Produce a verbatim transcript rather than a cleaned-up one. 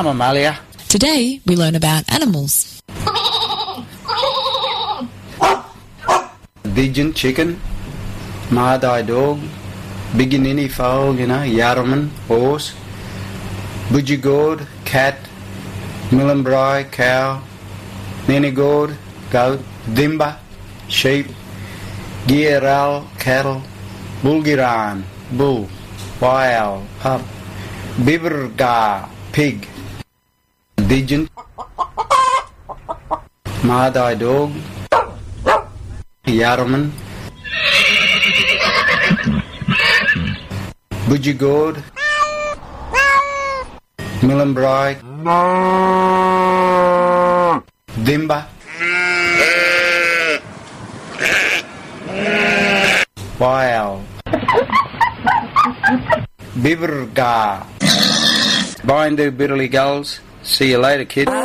Nah, mammalia. Today we learn about animals. Pigeon, chicken, Maadai dog, Biginini fowl, you know, Yarraman, horse, Budgegord, cat, Millenbry, cow, Nenegord, goat, Dimba, sheep, Gieral, cattle, Bulgiran, bull, Wild, pup, Bibergar, pig, Pigeon, Maadai dog, Yarraman, Budgegord, Millenbry, Dimba, Wild, Bibergar. Bindu Bitterly Gulls. See you later, kid.